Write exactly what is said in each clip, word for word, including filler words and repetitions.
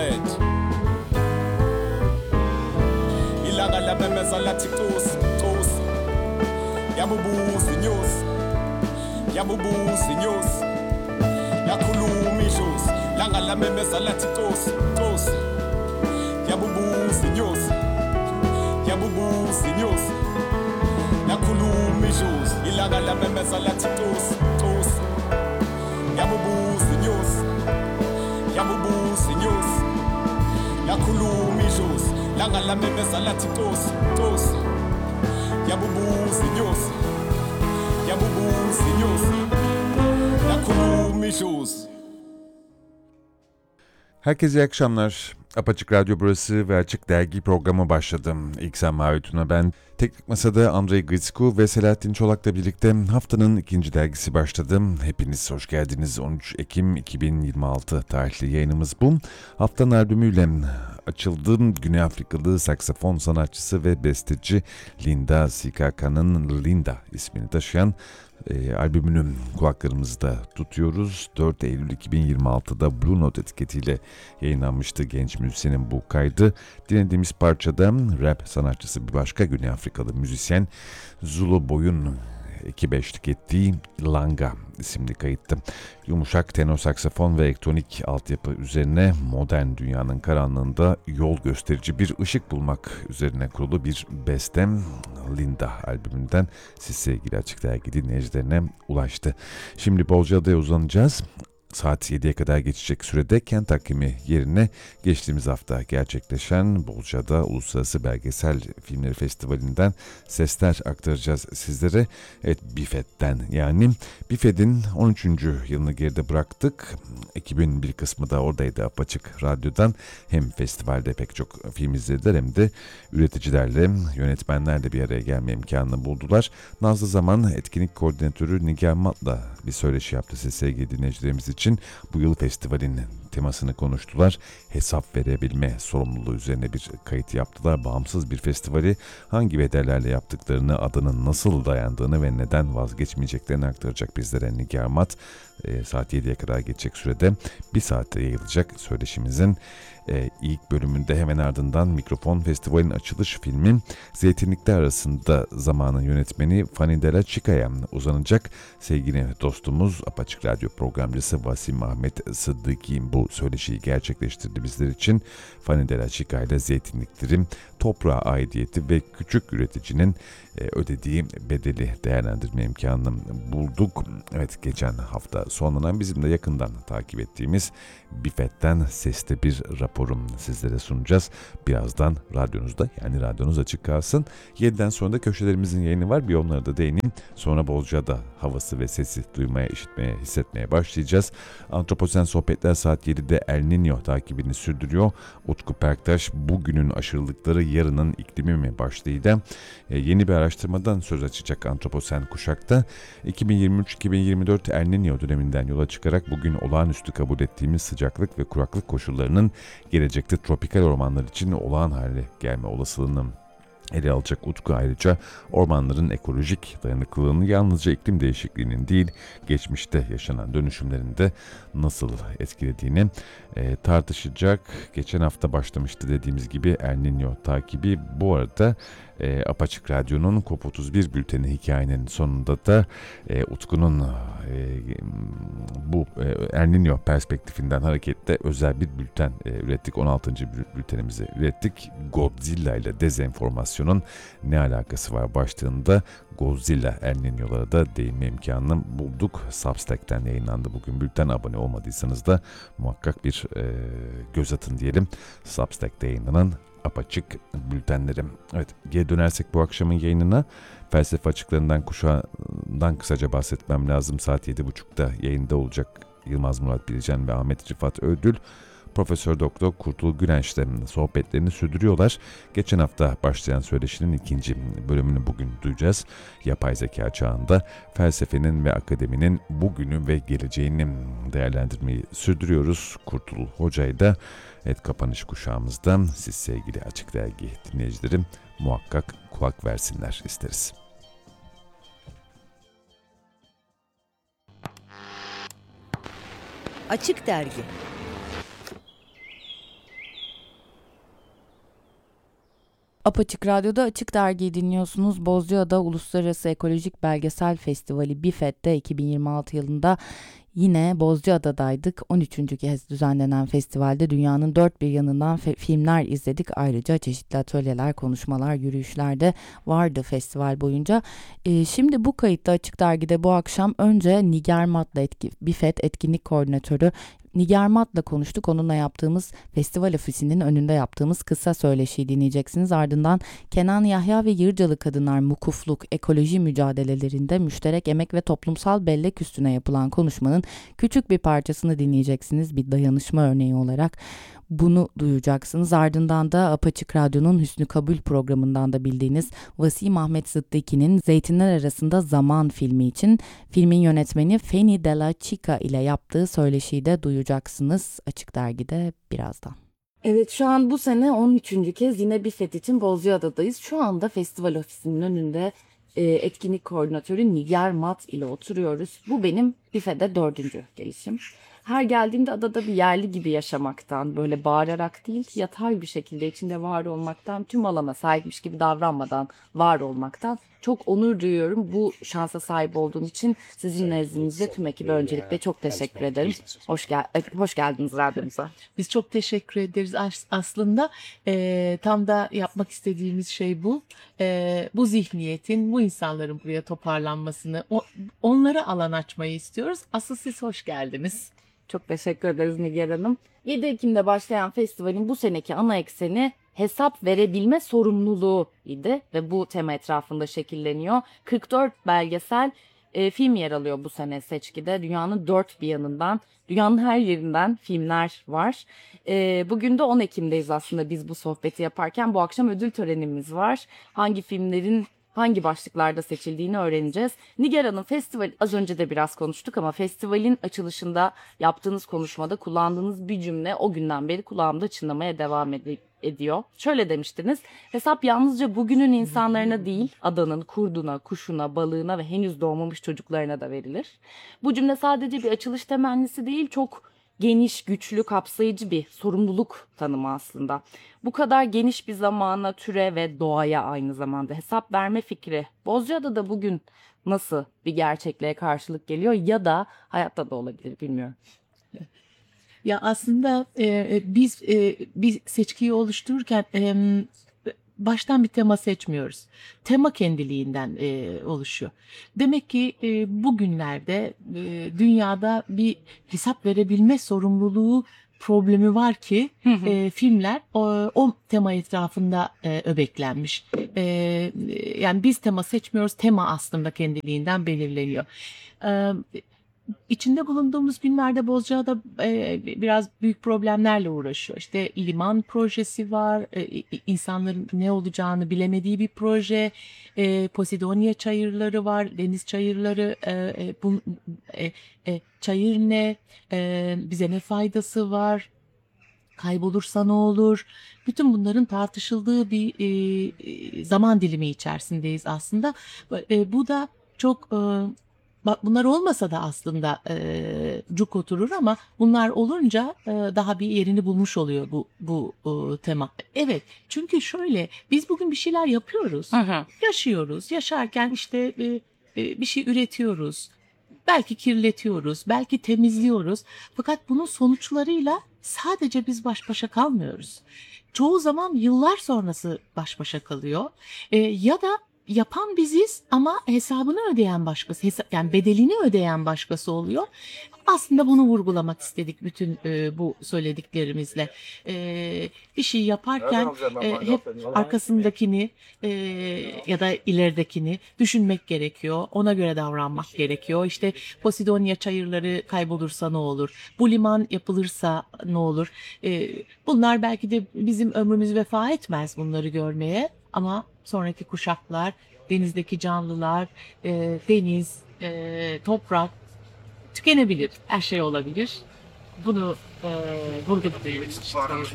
Ilanga lamemeza lathi Nkosi, Nkosi. Yabubuza inyosi, yabubuza inyosi. Yakhuluma idlozi, langa lamemeza lathi Nkosi, Nkosi. Yabubuza inyosi, yabubuza inyosi. Yakhuluma idlozi, ilanga lamemeza lathi Nkosi, Nkosi. Yabubuza inyosi, yabubuza inyosi. Yakhuluma idlozi, langa lamemeza lathi Nkosi, Nkosi. Yabubuza inyosi, yabubuza inyosi. Yakhuluma idlozi. Herkese iyi akşamlar. Apaçık Radyo burası ve Açık Dergi programı başladı. İlksen Mavi Tuna ben. Teknik Masa'da Andrei Gritsku ve Selahattin Çolak'la birlikte haftanın ikinci dergisi başladı. Hepiniz hoş geldiniz. on üç Ekim iki bin yirmi altı tarihli yayınımız bu. Haftanın albümüyle açıldı. Güney Afrikalı saksafon sanatçısı ve besteci Linda Sikaka'nın Linda ismini taşıyan E, albümünü kulaklarımızda tutuyoruz. dört Eylül iki bin yirmi altıda Blue Note etiketiyle yayınlanmıştı genç müzisyenin bu kaydı. Dinlediğimiz parçada rap sanatçısı bir başka Güney Afrikalı müzisyen Zulu Boy'un ekibe eşlik ettiği Langa isimli kayıttı. Yumuşak tenor saksafon ve elektronik altyapı üzerine modern dünyanın karanlığında yol gösterici bir ışık bulmak üzerine kurulu bir bestem Linda albümünden siz sevgili Açık Dergi dinleyicilerine ulaştı. Şimdi Bozcaada'ya uzanacağız. Saat yediye kadar geçecek sürede kent takvimi yerine geçtiğimiz hafta gerçekleşen Bozcaada Uluslararası Belgesel Filmleri Festivali'nden sesler aktaracağız sizlere. Evet, BİFED'den yani. BİFED'in on üçüncü yılını geride bıraktık. Ekibin bir kısmı da oradaydı Apaçık Radyo'dan. Hem festivalde pek çok film izlediler hem de üreticilerle, yönetmenlerle bir araya gelme imkanını buldular. Nazlı Zaman etkinlik koordinatörü Nigar Mat'la bir söyleşi yaptı siz sevgili dinleyicilerimiz için. için bu yıl festivalin temasını konuştular. Hesap verebilme sorumluluğu üzerine bir kayıt yaptılar. Bağımsız bir festivali hangi bedellerle yaptıklarını, adının nasıl dayandığını ve neden vazgeçmeyeceklerini aktaracak bizlere Nigar Mat. E, saat yediye kadar geçecek sürede bir saatte yayılacak söyleşimizin e, ilk bölümünde hemen ardından Mikrofon Festival'in açılış filmi Zeytinlikler Arasında zamanın yönetmeni Fanny Della Chica'ya uzanacak. Sevgili dostumuz Apaçık Radyo programcısı Vasim Ahmet Sıddıki bu söyleşiyi gerçekleştirdi bizler için. Fanny Della Chica ile Zeytinliklerin toprağa aidiyeti ve küçük üreticinin e, ödediği bedeli değerlendirme imkanını bulduk. Evet, geçen hafta sonlanan bizim de yakından takip ettiğimiz BİFED'den sesli bir raporum sizlere sunacağız. Birazdan radyonuzda, yani radyonuz açık kalsın. yediden sonra da köşelerimizin yayını var. Bir onlara da değineyim. Sonra Bozcaada havası ve sesi duymaya, işitmeye, hissetmeye başlayacağız. Antroposen Sohbetler saat yedide El Niño takibini sürdürüyor. Utku Perktaş bugünün aşırılıkları yarının iklimi mi başlığıyla e, yeni bir araştırmadan söz açacak Antroposen Kuşak'ta. iki bin yirmi üç iki bin yirmi dört El Niño döneminden yola çıkarak bugün olağanüstü kabul ettiğimiz sıcaklık ve kuraklık koşullarının gelecekte tropikal ormanlar için olağan hale gelme olasılığını ele alacak Utku ayrıca ormanların ekolojik dayanıklılığını yalnızca iklim değişikliğinin değil, geçmişte yaşanan dönüşümlerin de nasıl etkilediğini e, tartışacak. Geçen hafta başlamıştı dediğimiz gibi El Niño takibi. Bu arada e, Apaçık Radyo'nun COP otuz bir bülteni hikayenin sonunda da e, Utku'nun e, bu e, El Niño perspektifinden hareketle özel bir bülten e, ürettik. on altıncı bültenimizi ürettik. Godzilla ile dezenformasyonun ne alakası var başlığında Godzilla El Niño'lara da değinme imkanını bulduk. Substack'ten yayınlandı bugün bülten. Abone olmadıysanız da muhakkak bir e, göz atın diyelim. Substack'te yayınlanan Apaçık bültenlerim. Evet, geri dönersek bu akşamın yayınına felsefe açıklarından kuşağından kısaca bahsetmem lazım. Saat yedi buçukta yayında olacak Yılmaz Murat Bilecen ve Ahmet Rifat Ödül. Profesör Doktor Kurtul Gülenç'le sohbetlerini sürdürüyorlar. Geçen hafta başlayan söyleşinin ikinci bölümünü bugün duyacağız. Yapay zeka çağında felsefenin ve akademinin bugünü ve geleceğini değerlendirmeyi sürdürüyoruz. Kurtul Hoca'yla evet, kapanış kuşağımızdan siz sevgili Açık Dergi dinleyicilerim muhakkak kulak versinler isteriz. Açık Dergi. Apaçık Radyo'da Açık Dergi'yi dinliyorsunuz. Bozcaada Uluslararası Ekolojik Belgesel Festivali BİFET'te iki bin yirmi altı yılında yine Bozcaada'daydık. on üçüncü kez düzenlenen festivalde dünyanın dört bir yanından fe- filmler izledik. Ayrıca çeşitli atölyeler, konuşmalar, yürüyüşler de vardı festival boyunca. Ee, şimdi bu kayıtta Açık Dergi'de bu akşam önce Nigar Mat'la etki, BİFET etkinlik koordinatörü Nigar Mat'la konuştuk. Onunla yaptığımız festival ofisinin önünde yaptığımız kısa söyleşiyi dinleyeceksiniz. Ardından Kenan Yahya ve Yırcalı Kadınlar Mukufluk ekoloji mücadelelerinde müşterek emek ve toplumsal bellek üstüne yapılan konuşmanın küçük bir parçasını dinleyeceksiniz. Bir dayanışma örneği olarak bunu duyacaksınız. Ardından da Apaçık Radyo'nun Hüsnü Kabul programından da bildiğiniz Vasim Ahmet Sıddıki'nin Zeytinler Arasında Zaman filmi için filmin yönetmeni Feni Della Chica ile yaptığı söyleşiyi de duyacaksınız Açık Dergi'de birazdan. Evet, şu an bu sene on üçüncü kez yine BİFET için Bozcaada'dayız. Şu anda festival ofisinin önünde e, etkinlik koordinatörü Nigar Mat ile oturuyoruz. Bu benim BİFET'e dördüncü gelişim. Her geldiğimde adada bir yerli gibi yaşamaktan, böyle bağırarak değil, yatay bir şekilde içinde var olmaktan, tüm alana sahipmiş gibi davranmadan var olmaktan çok onur duyuyorum. Bu şansa sahip olduğum için sizin nezdinizde tüm ekibe öncelikle çok teşekkür ederim. Hoş, gel hoş geldiniz radyomuza. Biz çok teşekkür ederiz. As- Aslında e, tam da yapmak istediğimiz şey bu. E, bu zihniyetin, bu insanların buraya toparlanmasını, o, onlara alan açmayı istiyoruz. Asıl siz hoş geldiniz. Çok teşekkür ederiz Nigar Hanım. yedi Ekim'de başlayan festivalin bu seneki ana ekseni hesap verebilme sorumluluğu idi ve bu tema etrafında şekilleniyor. kırk dört belgesel e, film yer alıyor bu sene seçkide. Dünyanın dört bir yanından, dünyanın her yerinden filmler var. E, bugün de on Ekim'deyiz aslında biz bu sohbeti yaparken. Bu akşam ödül törenimiz var. Hangi filmlerin hangi başlıklarda seçildiğini öğreneceğiz. Nigar Hanım, festival az önce de biraz konuştuk ama festivalin açılışında yaptığınız konuşmada kullandığınız bir cümle o günden beri kulağımda çınlamaya devam ed- ediyor. Şöyle demiştiniz: hesap yalnızca bugünün insanlarına değil, adanın kurduna, kuşuna, balığına ve henüz doğmamış çocuklarına da verilir. Bu cümle sadece bir açılış temennisi değil, çok geniş, güçlü, kapsayıcı bir sorumluluk tanımı aslında. Bu kadar geniş bir zamana, türe ve doğaya aynı zamanda hesap verme fikri Bozcaada'da bugün nasıl bir gerçekliğe karşılık geliyor ya da hayatta da olabilir, bilmiyorum. Ya aslında e, biz e, bir seçkiyi oluştururken e, baştan bir tema seçmiyoruz. Tema kendiliğinden e, oluşuyor. Demek ki e, bugünlerde e, dünyada bir hesap verebilme sorumluluğu problemi var ki e, filmler o, o tema etrafında e, öbeklenmiş. E, yani biz tema seçmiyoruz, tema aslında kendiliğinden belirleniyor. E, İçinde bulunduğumuz günlerde Bozcaada e, biraz büyük problemlerle uğraşıyor. İşte liman projesi var, e, insanların ne olacağını bilemediği bir proje, e, Posidonia çayırları var, deniz çayırları, e, e, bu, e, e, çayır ne, e, bize ne faydası var, kaybolursa ne olur? Bütün bunların tartışıldığı bir e, zaman dilimi içerisindeyiz aslında. E, bu da çok... E, Bak bunlar olmasa da aslında e, cuk oturur ama bunlar olunca e, daha bir yerini bulmuş oluyor bu bu e, tema. Evet, çünkü şöyle, biz bugün bir şeyler yapıyoruz, Hı hı. yaşıyoruz. Yaşarken işte e, e, bir şey üretiyoruz. Belki kirletiyoruz, belki temizliyoruz. Fakat bunun sonuçlarıyla sadece biz baş başa kalmıyoruz. Çoğu zaman yıllar sonrası baş başa kalıyor. E, ya da yapan biziz ama hesabını ödeyen başkası, hesa- yani bedelini ödeyen başkası oluyor. Aslında bunu vurgulamak istedik bütün e, bu söylediklerimizle. E, bir şey yaparken e, hep arkasındakini e, ya da ileridekini düşünmek gerekiyor. Ona göre davranmak gerekiyor. İşte Posidonia çayırları kaybolursa ne olur? Bu liman yapılırsa ne olur? E, bunlar belki de bizim ömrümüz vefa etmez bunları görmeye. Ama sonraki kuşaklar, denizdeki canlılar, e, deniz, e, toprak tükenebilir. Her şey olabilir. Bunu e, vurguluyoruz.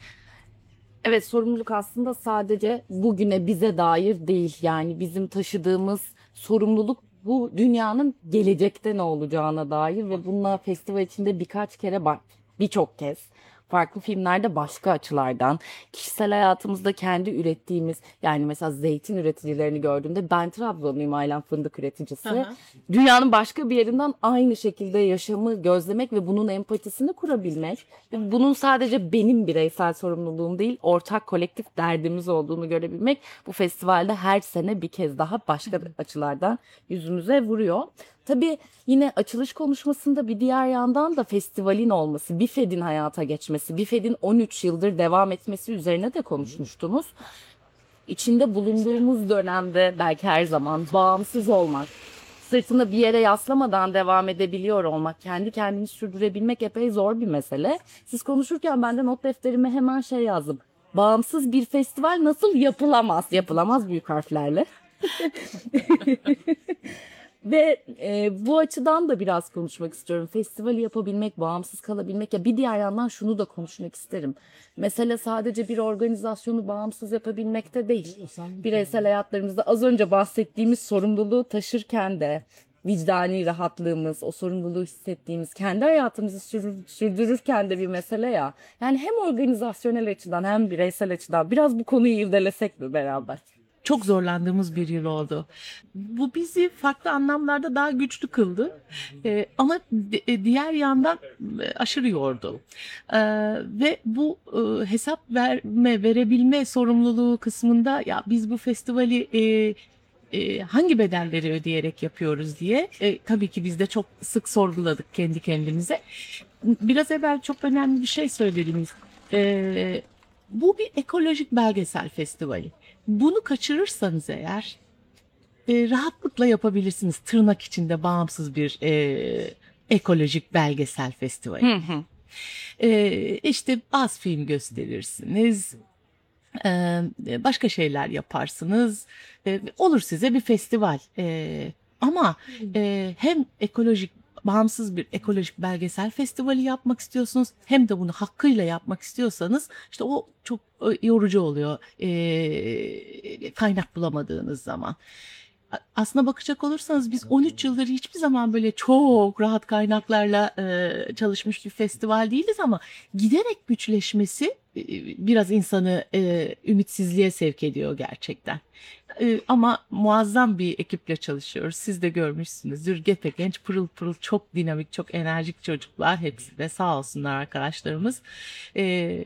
Evet, sorumluluk aslında sadece bugüne, bize dair değil. Yani bizim taşıdığımız sorumluluk bu dünyanın gelecekte ne olacağına dair ve bununla festival içinde birkaç kere bak birçok kez farklı filmlerde başka açılardan, kişisel hayatımızda kendi ürettiğimiz, yani mesela zeytin üreticilerini gördüğümde, ben Trabzonluyum, ailem fındık üreticisi. Aha. Dünyanın başka bir yerinden aynı şekilde yaşamı gözlemek ve bunun empatisini kurabilmek, ve bunun sadece benim bireysel sorumluluğum değil, ortak kolektif derdimiz olduğunu görebilmek bu festivalde her sene bir kez daha başka açılardan yüzümüze vuruyor. Tabii yine açılış konuşmasında bir diğer yandan da festivalin olması, BİFED'in hayata geçmesi, BİFED'in on üç yıldır devam etmesi üzerine de konuşmuştunuz. İçinde bulunduğumuz dönemde belki her zaman bağımsız olmak, sırtını bir yere yaslamadan devam edebiliyor olmak, kendi kendini sürdürebilmek epey zor bir mesele. Siz konuşurken ben de not defterime hemen şey yazdım. Bağımsız bir festival nasıl yapılamaz? Yapılamaz büyük harflerle. Ve e, bu açıdan da biraz konuşmak istiyorum. Festivali yapabilmek, bağımsız kalabilmek. Ya bir diğer yandan şunu da konuşmak isterim. Mesele sadece bir organizasyonu bağımsız yapabilmekte değil. Bireysel hayatlarımızda az önce bahsettiğimiz sorumluluğu taşırken de vicdani rahatlığımız, o sorumluluğu hissettiğimiz, kendi hayatımızı sür- sürdürürken de bir mesele ya. Yani hem organizasyonel açıdan hem bireysel açıdan biraz bu konuyu irdelesek mi beraber? Çok zorlandığımız bir yıl oldu. Bu bizi farklı anlamlarda daha güçlü kıldı. Ee, ama di- e, diğer yandan e, aşırı yordu. Ee, ve bu e, hesap verme, verebilme sorumluluğu kısmında ya biz bu festivali e, e, hangi bedelleri ödeyerek yapıyoruz diye e, tabii ki biz de çok sık sorguladık kendi kendimize. Biraz evvel çok önemli bir şey söylediniz. Ee, bu bir ekolojik belgesel festivali. Bunu kaçırırsanız eğer e, rahatlıkla yapabilirsiniz. Tırnak içinde bağımsız bir e, ekolojik belgesel festivali. Hı hı. E, işte az film gösterirsiniz. e, Başka şeyler yaparsınız. E, olur size bir festival. E, ama e, hem ekolojik bağımsız bir ekolojik belgesel festivali yapmak istiyorsunuz hem de bunu hakkıyla yapmak istiyorsanız işte o çok e, yorucu oluyor e, kaynak bulamadığınız zaman. A- Aslına bakacak olursanız biz on üç yıldır hiçbir zaman böyle çok rahat kaynaklarla e, çalışmış bir festival değiliz ama giderek güçleşmesi e, biraz insanı e, ümitsizliğe sevk ediyor gerçekten. E, ama muazzam bir ekiple çalışıyoruz. Siz de görmüşsünüzdür. Gepegenç, pırıl pırıl, çok dinamik, çok enerjik çocuklar. Hepsi de sağ olsunlar arkadaşlarımız. E,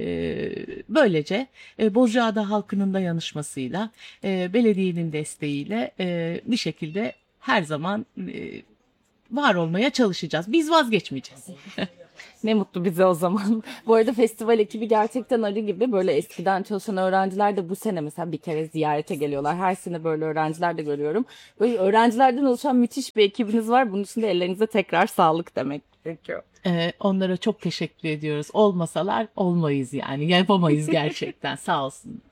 böylece e, Bozcaada halkının dayanışmasıyla, e, belediyenin desteğiyle e, bir şekilde her zaman e, var olmaya çalışacağız. Biz vazgeçmeyeceğiz. Ne mutlu bize o zaman. Bu arada festival ekibi gerçekten arı gibi, böyle eskiden çalışan öğrenciler de bu sene mesela bir kere ziyarete geliyorlar. Her sene böyle öğrenciler de görüyorum. Böyle öğrencilerden oluşan müthiş bir ekibiniz var. Bunun için de ellerinize tekrar sağlık demek gerekiyor. E, onlara çok teşekkür ediyoruz. Olmasalar olmayız yani. Yapamayız gerçekten. Sağ olsun.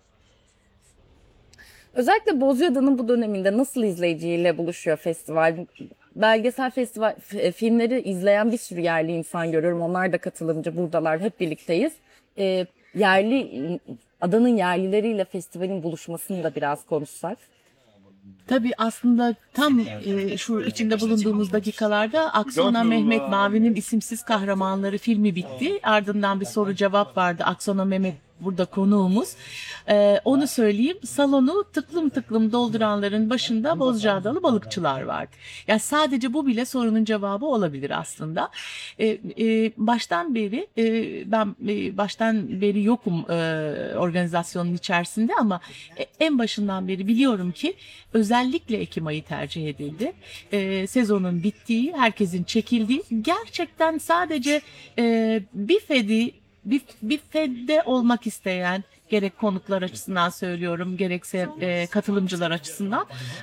Özellikle Bozcaada'nın bu döneminde nasıl izleyiciyle buluşuyor festival? Belgesel festival f- filmleri izleyen bir sürü yerli insan görüyorum. Onlar da katılımcı, buradalar, hep birlikteyiz. Ee, yerli adanın yerlileriyle festivalin buluşmasını da biraz konuşsak. Tabii aslında tam e, şu içinde bulunduğumuz dakikalarda Aksona Mehmet Mavi'nin İsimsiz Kahramanları filmi bitti. Ardından bir soru cevap vardı. Aksona Mehmet burada konuğumuz. Ee, onu söyleyeyim. Salonu tıklım tıklım dolduranların başında Bozcaadalı balıkçılar vardı. Yani sadece bu bile sorunun cevabı olabilir aslında. Ee, e, baştan beri e, ben e, baştan beri yokum e, organizasyonun içerisinde ama e, en başından beri biliyorum ki özellikle Ekim ayı tercih edildi. E, sezonun bittiği, herkesin çekildiği, gerçekten sadece e, BİFED'i bir, bir fedde olmak isteyen, gerek konuklar açısından söylüyorum gerekse e, katılımcılar açısından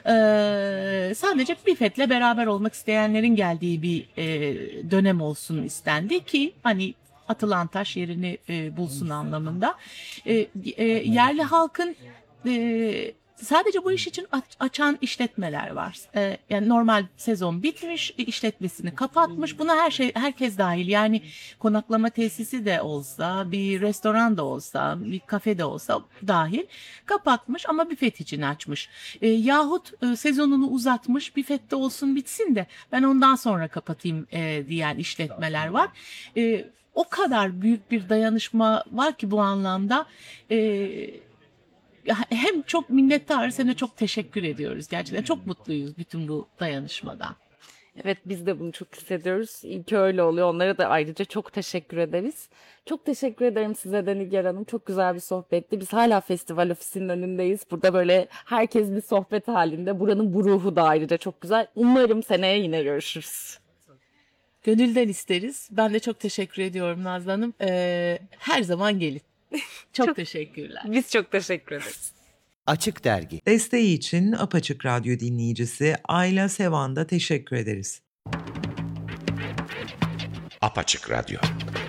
e, sadece BİFED'le beraber olmak isteyenlerin geldiği bir e, dönem olsun istendi ki hani atılan taş yerini e, bulsun anlamında. E, e, yerli halkın e, sadece bu iş için aç- açan işletmeler var. Ee, yani normal sezon bitmiş, işletmesini kapatmış. Buna her şey, herkes dahil. Yani konaklama tesisi de olsa, bir restoran da olsa, bir kafe de olsa dahil kapatmış ama büfet için açmış. Ee, yahut e, sezonunu uzatmış, büfette olsun bitsin de ben ondan sonra kapatayım e, diyen işletmeler var. E, o kadar büyük bir dayanışma var ki bu anlamda. E, hem çok minnettarız hem de çok teşekkür ediyoruz. Gerçekten çok mutluyuz bütün bu dayanışmadan. Evet, biz de bunu çok hissediyoruz. İyi ki öyle oluyor. Onlara da ayrıca çok teşekkür ederiz. Çok teşekkür ederim size de Nigar Hanım. Çok güzel bir sohbetti. Biz hala festival ofisinin önündeyiz. Burada böyle herkes bir sohbet halinde. Buranın bu ruhu da ayrıca çok güzel. Umarım seneye yine görüşürüz. Gönülden isteriz. Ben de çok teşekkür ediyorum Nazlı Hanım. Ee, her zaman gelin. Çok, Çok- teşekkürler. Biz çok teşekkür ederiz. Açık Dergi. Desteği için Apaçık Radyo dinleyicisi Ayla Sevan'da teşekkür ederiz. Apaçık Radyo.